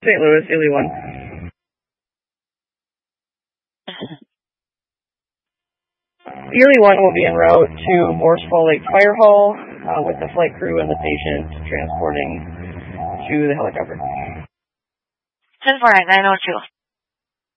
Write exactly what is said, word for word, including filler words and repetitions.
Saint Louis, Ely one. Ely one will be en route to Morse Fall Lake Fire Hall uh, with the flight crew and the patient transporting to the helicopter. ten four nine nine oh two.